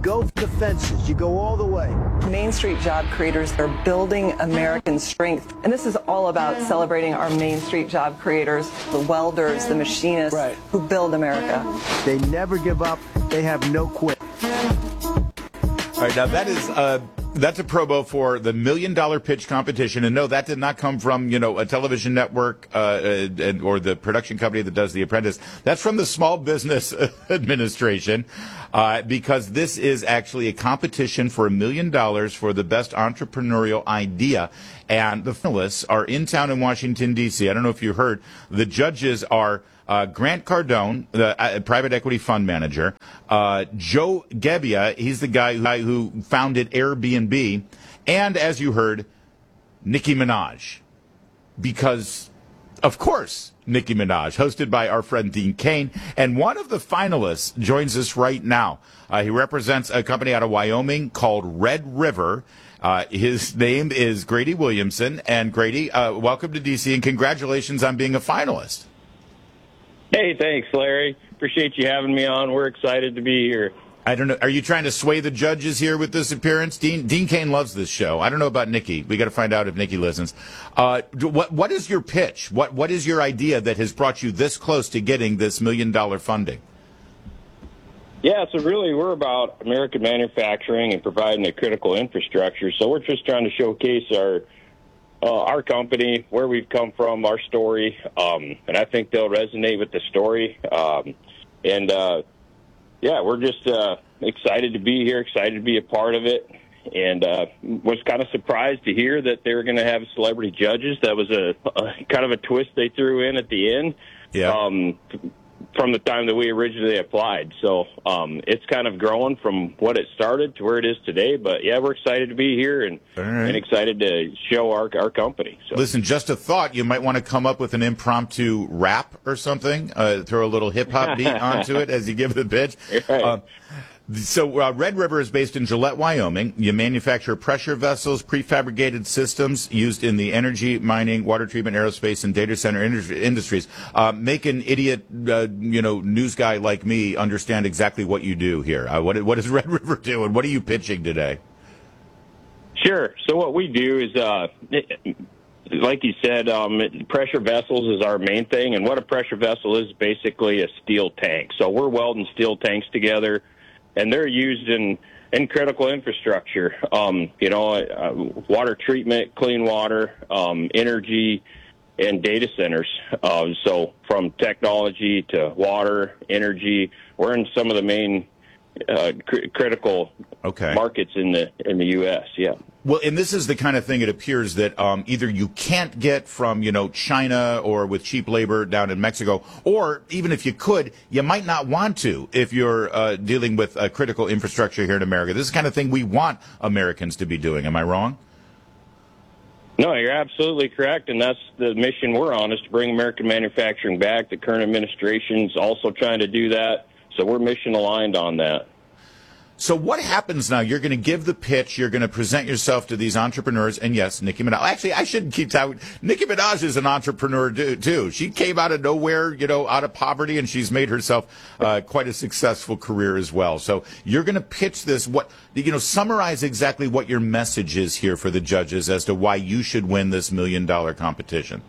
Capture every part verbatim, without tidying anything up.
go for the fences. You go all the way. Main Street job creators are building American strength. And this is all about celebrating our Main Street job creators, the welders, the machinists Right. who build America. They never give up. They have no quit. All right, now that is uh, that's a promo for the Million Dollar Pitch Competition, and no, that did not come from you know a television network uh, and, or the production company that does The Apprentice. That's from the Small Business Administration, uh, because this is actually a competition for a million dollars for the best entrepreneurial idea, and the finalists are in town in Washington D C. I don't know if you heard, the judges are. Uh, Grant Cardone, the uh, private equity fund manager, uh, Joe Gebbia, he's the guy who, who founded Airbnb, and as you heard, Nicki Minaj. Because, of course, Nicki Minaj, hosted by our friend Dean Cain. And one of the finalists joins us right now. Uh, he represents a company out of Wyoming called Red River. Uh, his name is Grady Williamson. And Grady, uh, welcome to D C, and congratulations on being a finalist. Hey, thanks, Larry. Appreciate you having me on. We're excited to be here. I don't know. Are you trying to sway the judges here with this appearance? Dean Dean Cain loves this show. I don't know about Nikki. We got to find out if Nikki listens. Uh, what what is your pitch? What what is your idea that has brought you this close to getting this million dollar funding? Yeah, so really we're about American manufacturing and providing a critical infrastructure. So we're just trying to showcase our Uh, our company, where we've come from, our story, um, and I think they'll resonate with the story. Um, and, uh, yeah, we're just uh, excited to be here, excited to be a part of it, and uh, was kind of surprised to hear that they were going to have celebrity judges. That was a, a kind of a twist they threw in at the end. Yeah. Um, from the time that we originally applied. So um, it's kind of grown from what it started to where it is today. But, yeah, we're excited to be here and, right. and excited to show our our company. So. Listen, just a thought. You might want to come up with an impromptu rap or something, uh, throw a little hip-hop beat onto it as you give the pitch. Right. Uh, so uh, Red River is based in Gillette, Wyoming. You manufacture pressure vessels, prefabricated systems used in the energy, mining, water treatment, aerospace, and data center industry, industries. Uh, make an idiot, uh, you know, news guy like me understand exactly what you do here. Uh, what, what does Red River do, and what are you pitching today? Sure. So what we do is, uh, like you said, um, pressure vessels is our main thing. And what a pressure vessel is basically a steel tank. So we're welding steel tanks together, and they're used in, in critical infrastructure, um, you know, uh, water treatment, clean water, um, energy, and data centers. Uh, so from technology to water, energy, we're in some of the main uh, cr- critical okay. markets in the in the U S. Yeah. Well, and this is the kind of thing it appears that um, either you can't get from, you know, China or with cheap labor down in Mexico, or even if you could, you might not want to if you're uh, dealing with uh, critical infrastructure here in America. This is the kind of thing we want Americans to be doing. Am I wrong? No, you're absolutely correct, and that's the mission we're on, is to bring American manufacturing back. The current administration's also trying to do that, so we're mission aligned on that. So what happens now? You're going to give the pitch. You're going to present yourself to these entrepreneurs. And yes, Nicki Minaj. Actually, I shouldn't keep talking. Nicki Minaj is an entrepreneur too. She came out of nowhere, you know, out of poverty, and she's made herself uh, quite a successful career as well. So you're going to pitch this. What, you know, summarize exactly what your message is here for the judges as to why you should win this million dollar competition.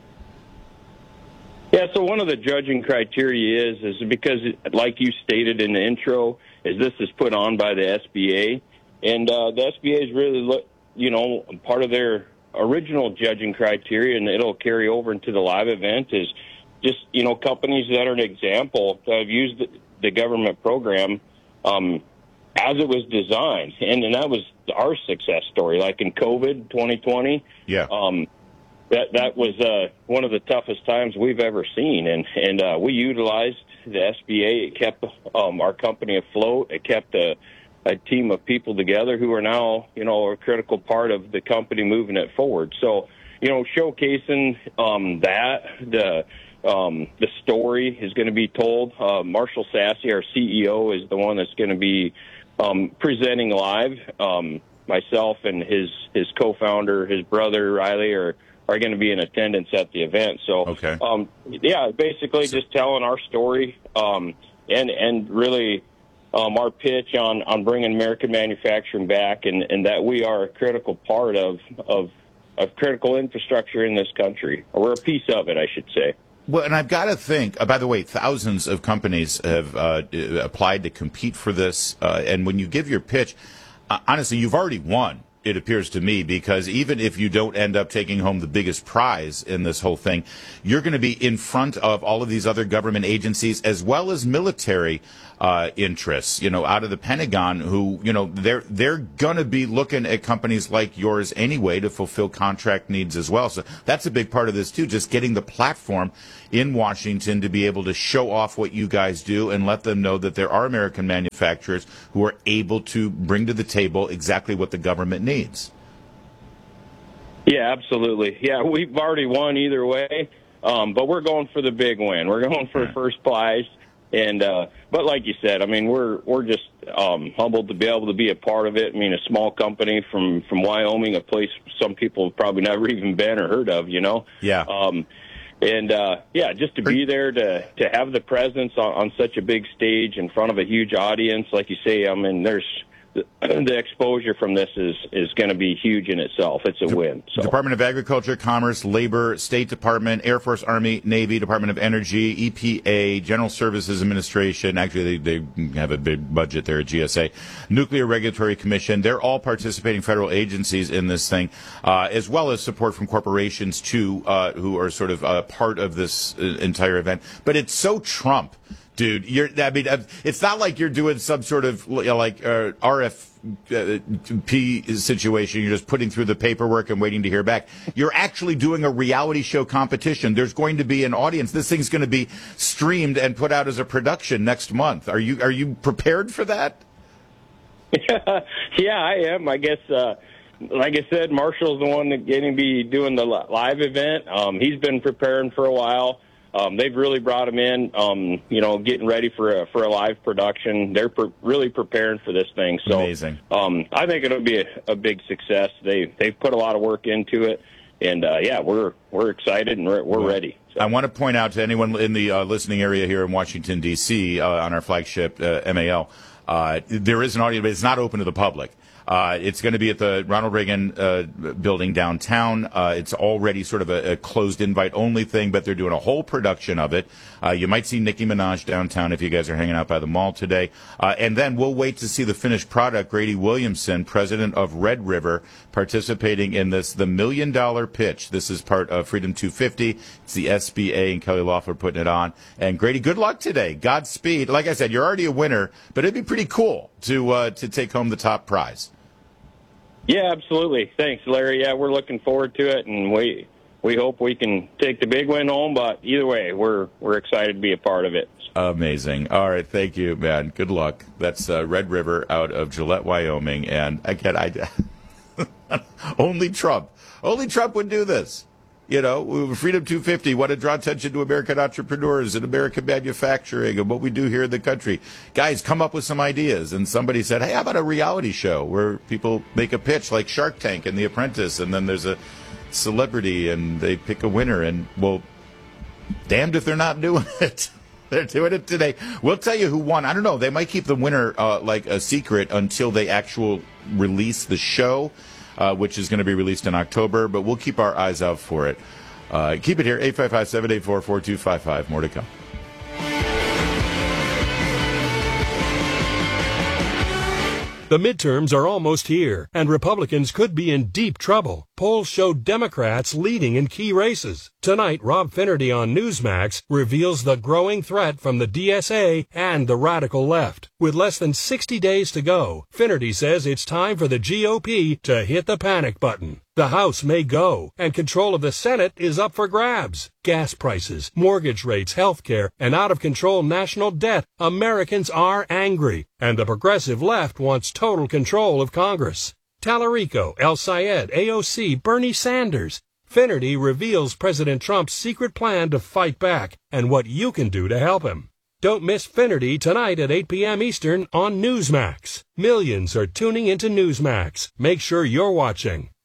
Yeah, so one of the judging criteria is, is because, like you stated in the intro, is this is put on by the S B A. And uh, the S B A is really, you know, part of their original judging criteria, and it'll carry over into the live event, is just, you know, companies that are an example that have used the, the government program um, as it was designed. And, and that was our success story. Like in COVID twenty twenty, yeah. Um, That that was uh, one of the toughest times we've ever seen, and and uh, we utilized the S B A. It kept um, our company afloat. It kept a, a team of people together who are now, you know, a critical part of the company moving it forward. So, you know, showcasing um, that the um, the story is going to be told. Uh, Marshall Sassy, our C E O, is the one that's going to be um, presenting live. Um, myself and his his co-founder, his brother Riley, are. are going to be in attendance at the event. So, okay. um, yeah, basically just telling our story um, and and really um, our pitch on, on bringing American manufacturing back, and, and that we are a critical part of, of of critical infrastructure in this country. Or we're a piece of it, I should say. Well, and I've got to think, uh, by the way, thousands of companies have uh, applied to compete for this. Uh, and when you give your pitch, uh, honestly, you've already won, it appears to me, because even if you don't end up taking home the biggest prize in this whole thing, you're going to be in front of all of these other government agencies as well as military uh, interests, you know, out of the Pentagon, who, you know, they're they're going to be looking at companies like yours anyway to fulfill contract needs as well. So that's a big part of this, too, just getting the platform in Washington to be able to show off what you guys do and let them know that there are American manufacturers who are able to bring to the table exactly what the government needs. Yeah, absolutely. Yeah, we've already won either way, um, but we're going for the big win. We're going for Yeah. first prize. And uh, but like you said, I mean, we're we're just um, humbled to be able to be a part of it. I mean, a small company from, from Wyoming, a place some people have probably never even been or heard of, you know. Yeah. Um, and uh, yeah, just to be there to to have the presence on, on such a big stage in front of a huge audience, like you say. I mean, there's the, the exposure from this is is going to be huge in itself. It's a win. So. Department of Agriculture, Commerce, Labor, State Department, Air Force, Army, Navy, Department of Energy, E P A, General Services Administration. Actually, they, they have a big budget there at G S A. Nuclear Regulatory Commission. They're all participating federal agencies in this thing, uh, as well as support from corporations, too, uh, who are sort of uh, part of this uh, entire event. But it's so Trump. Dude, you're, I mean, it's not like you're doing some sort of, you know, like uh, R F P situation. You're just putting through the paperwork and waiting to hear back. You're actually doing a reality show competition. There's going to be an audience. This thing's going to be streamed and put out as a production next month. Are you are you prepared for that? Yeah, I am. I guess, uh, like I said, Marshall's the one that's going to be doing the live event. Um, he's been preparing for a while. Um, they've really brought him in, um, you know, getting ready for a, for a live production. They're pre- really preparing for this thing. So, Amazing. Um, I think it'll be a, a big success. They they've put a lot of work into it, and uh, yeah, we're we're excited and we're, we're Well, ready. So. I want to point out to anyone in the uh, listening area here in Washington D C uh, on our flagship uh, M A L, uh, there is an audience, but it's not open to the public. Uh, it's going to be at the Ronald Reagan uh, building downtown. Uh, it's already sort of a, a closed invite-only thing, but they're doing a whole production of it. Uh, you might see Nicki Minaj downtown if you guys are hanging out by the mall today. Uh, and then we'll wait to see the finished product. Grady Williamson, president of Red River, participating in this, the Million Dollar Pitch. This is part of Freedom two fifty. It's the S B A and Kelly Loeffler putting it on. And Grady, good luck today. Godspeed. Like I said, you're already a winner, but it'd be pretty cool to uh, to take home the top prize. Yeah, absolutely. Thanks, Larry. Yeah, we're looking forward to it, and we we hope we can take the big win home. But either way, we're we're excited to be a part of it. Amazing. All right, thank you, man. Good luck. That's uh, Red River out of Gillette, Wyoming, and again, I only Trump, only Trump would do this. You know, Freedom two fifty, want to draw attention to American entrepreneurs and American manufacturing and what we do here in the country. Guys, come up with some ideas. And somebody said, hey, how about a reality show where people make a pitch like Shark Tank and The Apprentice, and then there's a celebrity and they pick a winner. And, well, damned if they're not doing it. They're doing it today. We'll tell you who won. I don't know. They might keep the winner uh, like a secret until they actually release the show. Uh, which is going to be released in October, but we'll keep our eyes out for it. Uh, keep it here, eight five five, seven eight four, four two five five. More to come. The midterms are almost here, and Republicans could be in deep trouble. Polls show Democrats leading in key races. Tonight, Rob Finnerty on Newsmax reveals the growing threat from the D S A and the radical left. With less than sixty days to go, Finnerty says it's time for the G O P to hit the panic button. The House may go, and control of the Senate is up for grabs. Gas prices, mortgage rates, health care, and out-of-control national debt. Americans are angry, and the progressive left wants total control of Congress. Tallarico, El Sayed, A O C, Bernie Sanders. Finnerty reveals President Trump's secret plan to fight back and what you can do to help him. Don't miss Finnerty tonight at eight p.m. Eastern on Newsmax. Millions are tuning into Newsmax. Make sure you're watching.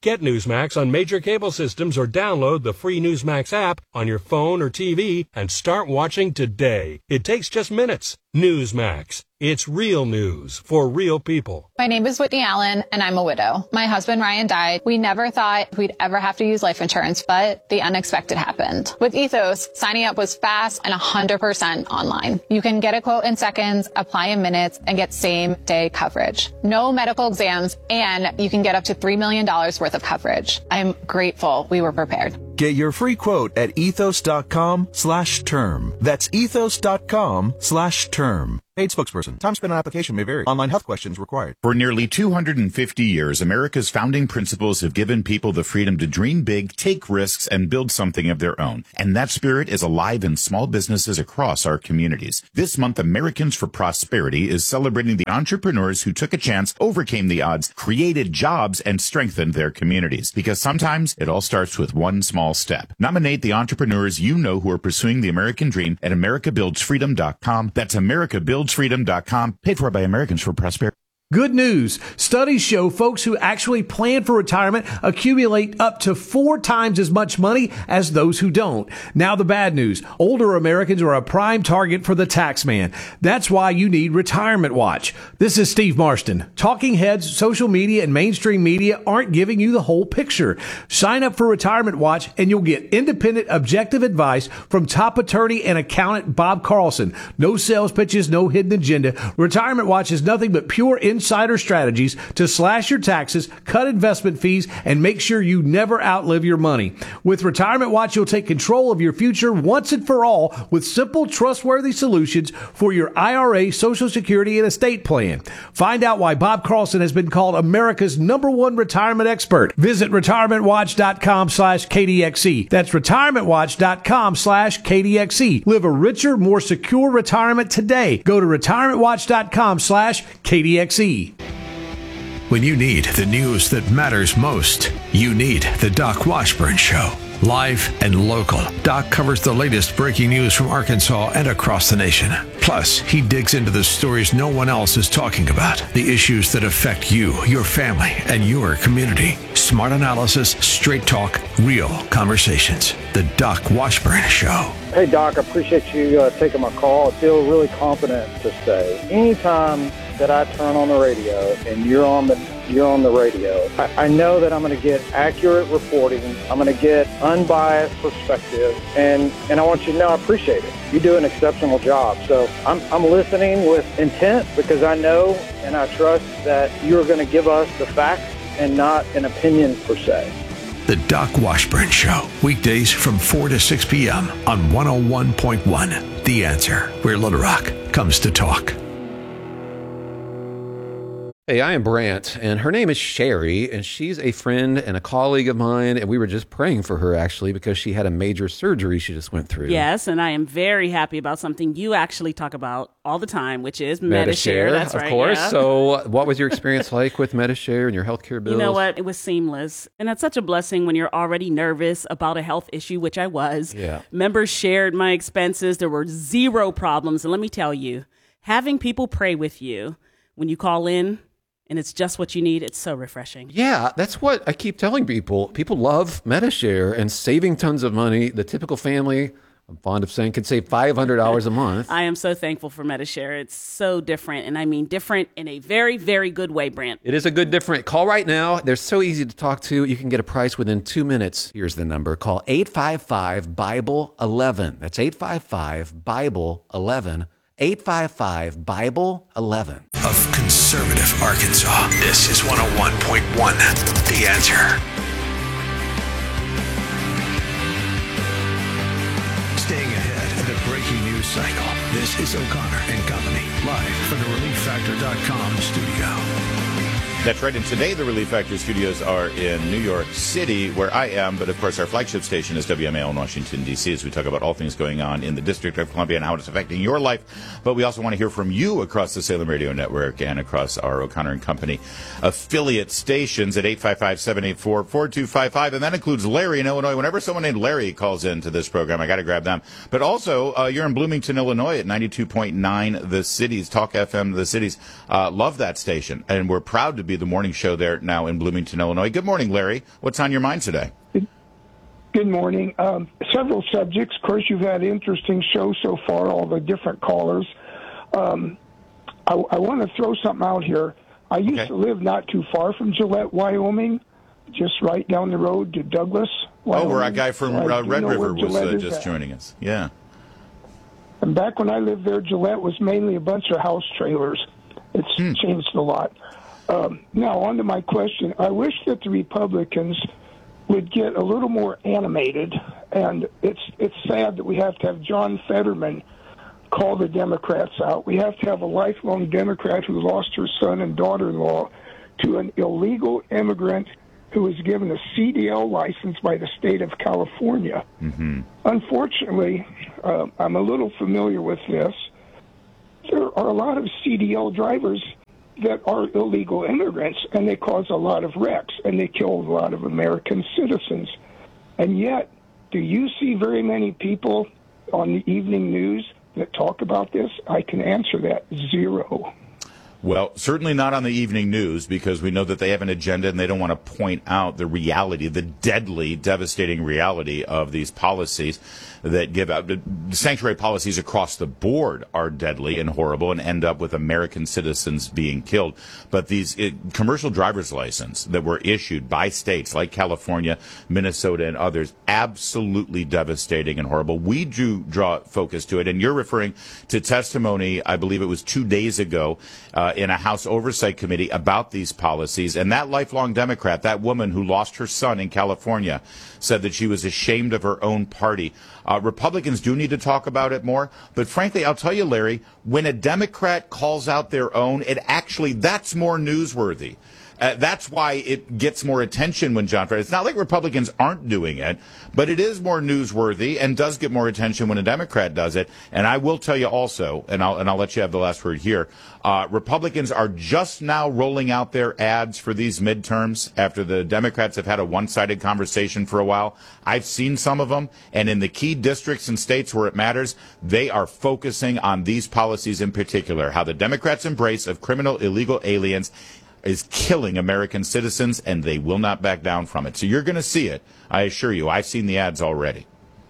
Get Newsmax on major cable systems or download the free Newsmax app on your phone or T V and start watching today. It takes just minutes. Newsmax. It's real news for real people. My name is Whitney Allen, and I'm a widow. My husband, Ryan, died. We never thought we'd ever have to use life insurance, but the unexpected happened. With Ethos, signing up was fast and one hundred percent online. You can get a quote in seconds, apply in minutes, and get same-day coverage. No medical exams, and you can get up to three million dollars worth of coverage. I'm grateful we were prepared. Get your free quote at ethos.com slash term. That's ethos.com slash term. Paid spokesperson. Time spent on application may vary. Online health questions required. For nearly two hundred fifty years, America's founding principles have given people the freedom to dream big, take risks, and build something of their own. And that spirit is alive in small businesses across our communities. This month, Americans for Prosperity is celebrating the entrepreneurs who took a chance, overcame the odds, created jobs, and strengthened their communities. Because sometimes it all starts with one small step. Nominate the entrepreneurs you know who are pursuing the American dream at america builds freedom dot com. That's america builds freedom dot com. Paid for by Americans for Prosperity. Good news. Studies show folks who actually plan for retirement accumulate up to four times as much money as those who don't. Now the bad news. Older Americans are a prime target for the tax man. That's why you need Retirement Watch. This is Steve Marston. Talking heads, social media, and mainstream media aren't giving you the whole picture. Sign up for Retirement Watch and you'll get independent, objective advice from top attorney and accountant Bob Carlson. No sales pitches, no hidden agenda. Retirement Watch is nothing but pure insight insider strategies to slash your taxes, cut investment fees, and make sure you never outlive your money. With Retirement Watch, you'll take control of your future once and for all with simple, trustworthy solutions for your I R A, Social Security, and estate plan. Find out why Bob Carlson has been called America's number one retirement expert. Visit retirement watch dot com slash K D X E. That's retirement watch dot com slash K D X E. Live a richer, more secure retirement today. Go to retirement watch dot com slash K D X E. When you need the news that matters most, you need the Doc Washburn Show. Live and local, Doc covers the latest breaking news from Arkansas and across the nation. Plus, he digs into the stories no one else is talking about, the issues that affect you, your family, and your community. Smart analysis, straight talk, real conversations. The Doc Washburn Show. Hey, Doc, I appreciate you uh, taking my call. I feel really confident to say anytime that I turn on the radio and you're on the you're on the radio, I, I know that I'm going to get accurate reporting. I'm going to get unbiased perspective, and, and I want you to know I appreciate it. You do an exceptional job. So I'm, I'm listening with intent because I know and I trust that you're going to give us the facts and not an opinion per se. The Doc Washburn Show, weekdays from four to six p.m. on one oh one point one. The Answer, where Little Rock comes to talk. Hey, I am Brant, and her name is Sherry, and she's a friend and a colleague of mine, and we were just praying for her, actually, because she had a major surgery she just went through. Yes, and I am very happy about something you actually talk about all the time, which is Medi-Share. Medi-Share, That's of right, course. yeah. So what was your experience like with Medi-Share and your healthcare bills? You know what? It was seamless, and that's such a blessing when you're already nervous about a health issue, which I was. Yeah. Members shared my expenses. There were zero problems, and let me tell you, having people pray with you when you call in, and it's just what you need. It's so refreshing. Yeah, that's what I keep telling people. People love Medi-Share and saving tons of money. The typical family, I'm fond of saying, could save five hundred dollars a month. I am so thankful for Medi-Share. It's so different, and I mean different in a very, very good way, Brant. It is a good different. Call right now. They're so easy to talk to. You can get a price within two minutes. Here's the number. Call eight five five, Bible eleven. That's eight five five, Bible eleven. eight five five, Bible eleven. Of conservative Arkansas, this is one oh one point one. The Answer. Staying ahead of the breaking news cycle, this is O'Connor and Company, live from the relief factor dot com studio. That's right. And today the Relief Factor studios are in New York City, where I am. But, of course, our flagship station is W M A L in Washington, D C, as we talk about all things going on in the District of Columbia and how it's affecting your life. But we also want to hear from you across the Salem Radio Network and across our O'Connor and Company affiliate stations at eight five five, seven eight four, four two five five. And that includes Larry in Illinois. Whenever someone named Larry calls into this program, I got to grab them. But also, uh, you're in Bloomington, Illinois at ninety-two point nine The Cities, Talk F M, The Cities. Uh, love that station. And we're proud to be B, the morning show there now in Bloomington, Illinois. Good morning, Larry. What's on your mind today? Good morning. Um, several subjects. Of course, you've had an interesting show so far, all the different callers. Um, I, I want to throw something out here. I used Okay. to live not too far from Gillette, Wyoming, just right down the road to Douglas, Wyoming. Oh, where a guy from So I uh, do Red know where River was Gillette uh, is just at. joining us. Yeah. And back when I lived there, Gillette was mainly a bunch of house trailers. It's Hmm. changed a lot. Um, now, on to my question. I wish that the Republicans would get a little more animated, and it's it's sad that we have to have John Fetterman call the Democrats out. We have to have a lifelong Democrat who lost her son and daughter-in-law to an illegal immigrant who was given a C D L license by the state of California. Mm-hmm. Unfortunately, uh, I'm a little familiar with this. There are a lot of C D L drivers that are illegal immigrants, and they cause a lot of wrecks, and they kill a lot of American citizens. And yet, do you see very many people on the evening news that talk about this? I can answer that, zero. Well, certainly not on the evening news, because we know that they have an agenda and they don't want to point out the reality, the deadly, devastating reality of these policies that give out. Sanctuary policies across the board are deadly and horrible and end up with American citizens being killed. But these it, commercial driver's license that were issued by states like California, Minnesota, and others, absolutely devastating and horrible. We do draw focus to it, and you're referring to testimony, I believe it was two days ago, uh, in a House Oversight Committee about these policies. And that lifelong Democrat, that woman who lost her son in California, said that she was ashamed of her own party. Uh, Republicans do need to talk about it more. But frankly, I'll tell you, Larry, when a Democrat calls out their own, it actually, that's more newsworthy. Uh, that's why it gets more attention when John Fred. It's not like Republicans aren't doing it, but it is more newsworthy and does get more attention when a Democrat does it. And I will tell you also, and I'll and I'll let you have the last word here. Uh, Republicans are just now rolling out their ads for these midterms after the Democrats have had a one-sided conversation for a while. I've seen some of them, and in the key districts and states where it matters, they are focusing on these policies in particular. How the Democrats' embrace of criminal illegal aliens is killing American citizens, and they will not back down from it. So you're going to see it, I assure you. I've seen the ads already.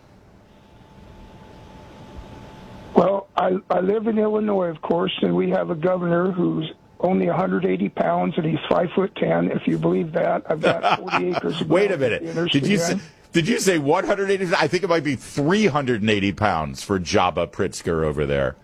Well, I, I live in Illinois, of course, and we have a governor who's only one hundred eighty pounds, and he's five foot ten. If you believe that, I've got forty acres of Wait a land minute. Did you say, did you say one hundred eighty? I think it might be three hundred eighty pounds for Jabba Pritzker over there.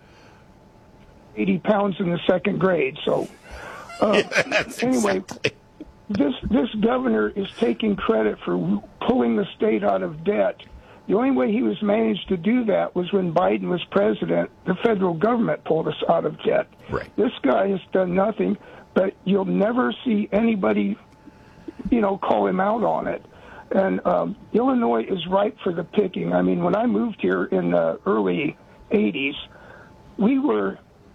eighty pounds in the second grade, so... Uh, Yeah, anyway, exactly. this this governor is taking credit for pulling the state out of debt. The only way he was managed to do that was when Biden was president. The federal government pulled us out of debt. Right. This guy has done nothing, but you'll never see anybody, you know, call him out on it. And um, Illinois is ripe for the picking. I mean, when I moved here in the early eighties, we were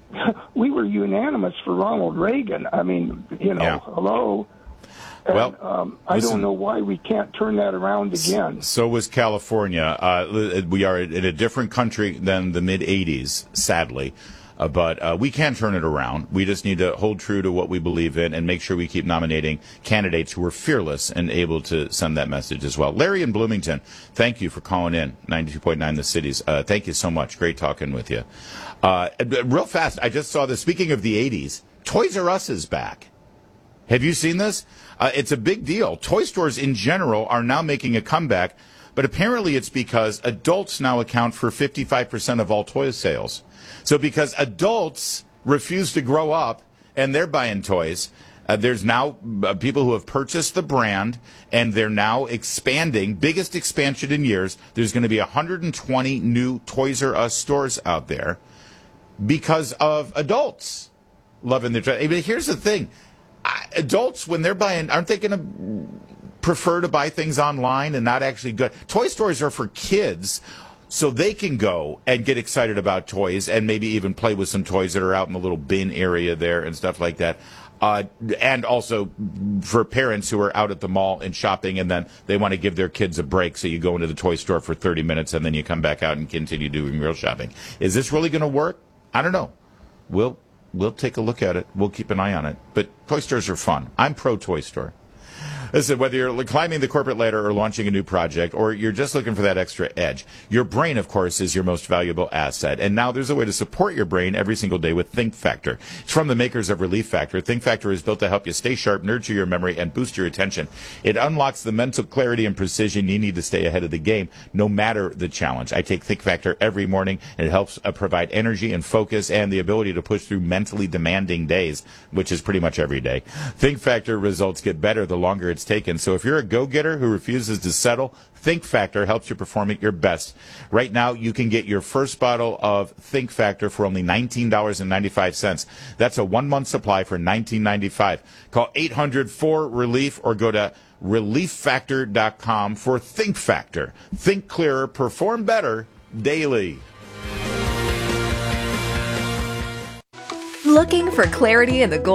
we were unanimous for Ronald Reagan. I mean, you know, Yeah. hello. And, Well, um, I listen, don't know why we can't turn that around again. So was California. Uh, we are in a different country than the mid eighties, sadly. Uh, but uh, we can turn it around. We just need to hold true to what we believe in and make sure we keep nominating candidates who are fearless and able to send that message as well. Larry in Bloomington, thank you for calling in, ninety-two point nine The Cities. Uh, thank you so much. Great talking with you. Uh, real fast, I just saw this. Speaking of the eighties, Toys R Us is back. Have you seen this? Uh, it's a big deal. Toy stores in general are now making a comeback, but apparently it's because adults now account for fifty-five percent of all toy sales. So because adults refuse to grow up and they're buying toys, uh, there's now uh, people who have purchased the brand and they're now expanding, biggest expansion in years. There's going to be one hundred twenty new Toys R Us stores out there because of adults loving their toys. I mean, here's the thing. Adults, when they're buying, aren't they going to prefer to buy things online and not actually go? Toy stores are for kids, so they can go and get excited about toys and maybe even play with some toys that are out in the little bin area there and stuff like that. Uh, and also for parents who are out at the mall and shopping, and then they want to give their kids a break, so you go into the toy store for thirty minutes and then you come back out and continue doing real shopping. Is this really going to work? I don't know. We'll we'll take a look at it. We'll keep an eye on it. But toy stores are fun. I'm pro toy store. Listen, whether you're climbing the corporate ladder or launching a new project, or you're just looking for that extra edge, your brain, of course, is your most valuable asset. And now there's a way to support your brain every single day with Think Factor. It's from the makers of Relief Factor. Think Factor is built to help you stay sharp, nurture your memory, and boost your attention. It unlocks the mental clarity and precision you need to stay ahead of the game, no matter the challenge. I take Think Factor every morning, and it helps uh, provide energy and focus and the ability to push through mentally demanding days, which is pretty much every day. Think Factor results get better the longer it's taken. So if you're a go-getter who refuses to settle, Think Factor helps you perform at your best. Right now, you can get your first bottle of Think Factor for only nineteen dollars and ninety-five cents. That's a one-month supply for nineteen ninety-five. Call eight hundred four relief or go to relief factor dot com for Think Factor. Think clearer, perform better daily. Looking for clarity in the goal.